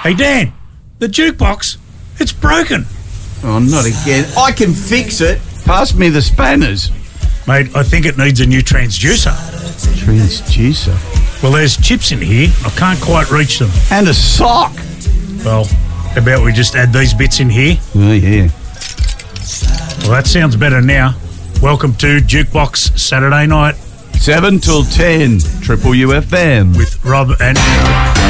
Hey, Dan, the jukebox, it's broken. Oh, not again. I can fix it. Pass me the spanners. Mate, I think it needs a new transducer. Transducer? Well, there's chips in here. I can't quite reach them. And a sock. Well, how about we just add these bits in here? Oh, yeah. Well, that sounds better now. Welcome to Jukebox Saturday Night 7 till 10, Triple UFM. with Rob and...